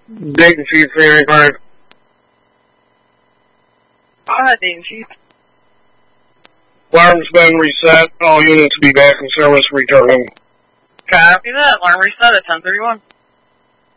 Dayton Chief 385. Hi, Dayton Chief. Alarm's been reset. All units be back in service returning. Copy that. Alarm reset at 10:31.